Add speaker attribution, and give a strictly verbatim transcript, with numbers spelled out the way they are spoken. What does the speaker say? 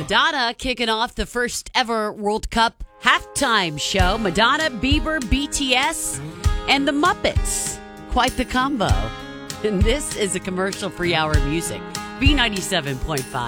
Speaker 1: Madonna kicking off the first ever World Cup halftime show. Madonna, Bieber, B T S, and the Muppets. Quite the combo. And this is a commercial-free hour of music. B ninety-seven point five.